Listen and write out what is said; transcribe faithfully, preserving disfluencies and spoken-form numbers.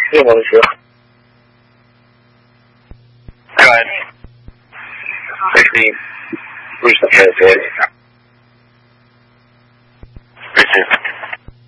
Hey, Monica. Go ahead. sixteen. Who's the head?